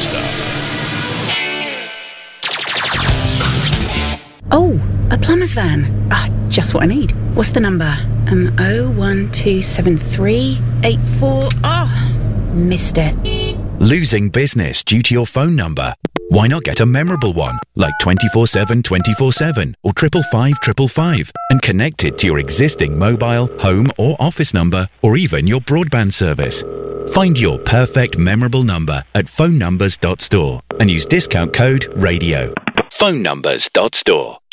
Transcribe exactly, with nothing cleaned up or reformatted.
Oh, a plumber's van. Ah, just what I need. What's the number? Um, oh one two seven three eight four. Oh, missed it. Losing business due to your phone number? Why not get a memorable one, like twenty-four seven twenty-four seven or triple five triple five, and connect it to your existing mobile, home or office number, or even your broadband service. Find your perfect memorable number at phone numbers dot store and use discount code RADIO. phone numbers dot store.